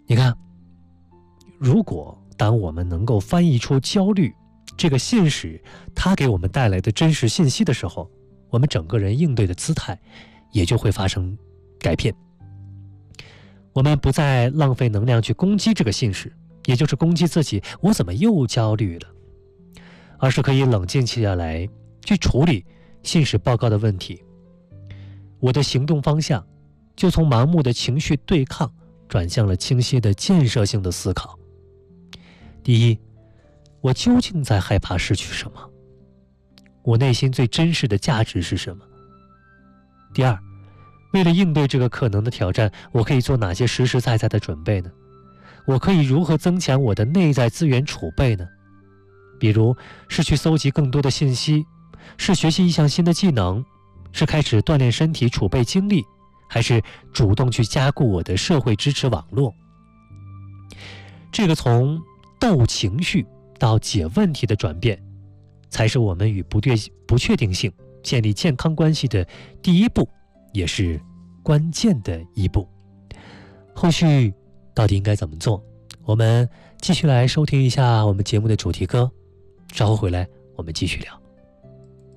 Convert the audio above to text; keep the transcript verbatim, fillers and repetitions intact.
你看，如果当我们能够翻译出焦虑这个现实它给我们带来的真实信息的时候，我们整个人应对的姿态也就会发生改变。我们不再浪费能量去攻击这个现实，也就是攻击自己，我怎么又焦虑了，而是可以冷静下来去处理现实报告的问题。我的行动方向就从盲目的情绪对抗转向了清晰的建设性的思考。第一，我究竟在害怕失去什么？我内心最真实的价值是什么？第二，为了应对这个可能的挑战，我可以做哪些实实在在的准备呢？我可以如何增强我的内在资源储备呢？比如是去搜集更多的信息，是学习一项新的技能，是开始锻炼身体储备精力，还是主动去加固我的社会支持网络？这个从斗情绪到解问题的转变，才是我们与不对不确定性建立健康关系的第一步，也是关键的一步。后续到底应该怎么做？我们继续来收听一下我们节目的主题歌，稍后回来我们继续聊。